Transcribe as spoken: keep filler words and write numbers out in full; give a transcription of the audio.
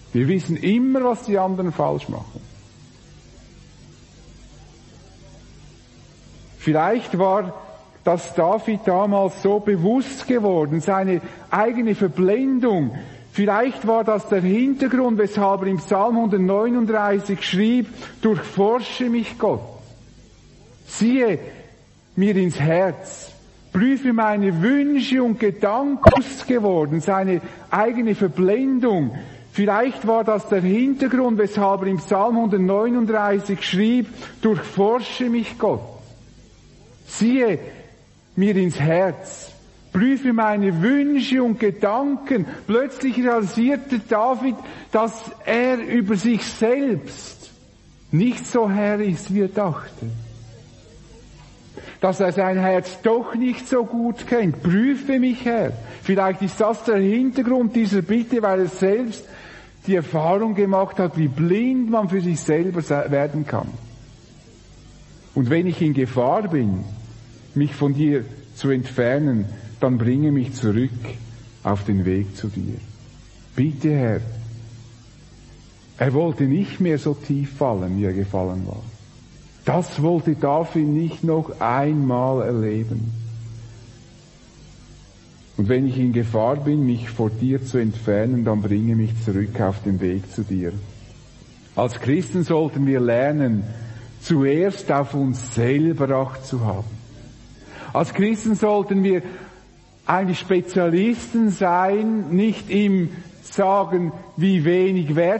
Wir wissen immer, was die anderen falsch machen. Vielleicht war das David damals so bewusst geworden, seine eigene Verblendung. Vielleicht war das der Hintergrund, weshalb er im Psalm hundertneununddreißig schrieb, durchforsche mich Gott. Siehe mir ins Herz, prüfe meine Wünsche und Gedanken bewusst geworden, seine eigene Verblendung. Vielleicht war das der Hintergrund, weshalb er im Psalm hundertneununddreißig schrieb, durchforsche mich Gott. Siehe mir ins Herz, prüfe meine Wünsche und Gedanken. Plötzlich realisierte David, dass er über sich selbst nicht so Herr ist, wie er dachte. Dass er sein Herz doch nicht so gut kennt. Prüfe mich, Herr. Vielleicht ist das der Hintergrund dieser Bitte, weil er selbst die Erfahrung gemacht hat, wie blind man für sich selber werden kann. Und wenn ich in Gefahr bin, mich von dir zu entfernen, dann bringe mich zurück auf den Weg zu dir. Bitte, Herr. Er wollte nicht mehr so tief fallen, wie er gefallen war. Das wollte David nicht noch einmal erleben. Und wenn ich in Gefahr bin, mich vor dir zu entfernen, dann bringe mich zurück auf den Weg zu dir. Als Christen sollten wir lernen, zuerst auf uns selber Acht zu haben. Als Christen sollten wir eigentlich Spezialisten sein, nicht im Sagen, wie wenig wert